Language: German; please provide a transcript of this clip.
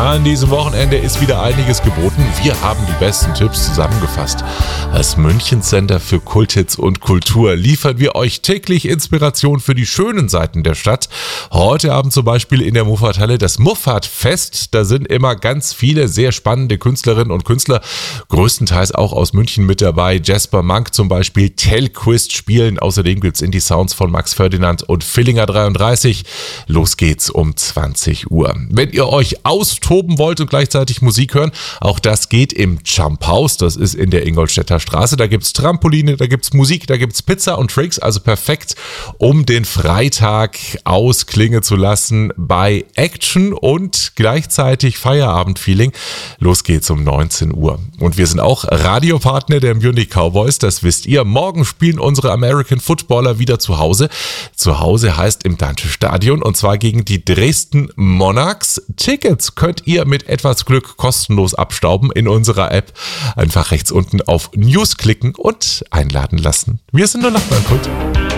An diesem Wochenende ist wieder einiges geboten. Wir haben die besten Tipps zusammengefasst. Als München-Center für Kulthits und Kultur liefern wir euch täglich Inspiration für die schönen Seiten der Stadt. Heute Abend zum Beispiel in der Muffathalle das Muffat-Fest. Da sind immer ganz viele sehr spannende Künstlerinnen und Künstler, größtenteils auch aus München mit dabei. Jasper Monk zum Beispiel, Telquist spielen. Außerdem gibt's Indie-Sounds von Max Ferdinand und Fillinger 33. Los geht's um 20 Uhr. Wenn ihr euch austoben wollt und gleichzeitig Musik hören, auch das geht im Jump House. Das ist in der Ingolstädter Straße. Da gibt's Trampoline, da gibt's Musik, da gibt's Pizza und Drinks. Also perfekt, um den Freitag ausklingen zu lassen bei Action und gleichzeitig Feierabendfeeling. Los geht's um 19 Uhr. Und wir sind auch Radiopartner der Munich Cowboys. Das wisst ihr. Morgen spielen unsere American Footballer wieder zu Hause. Zu Hause heißt im Dante-Stadion und zwar gegen die Dresden Monarchs. Tickets könnt ihr mit etwas Glück kostenlos abstauben in unserer App. Einfach rechts unten auf News klicken und einladen lassen. Wir sind nur Nachbarn.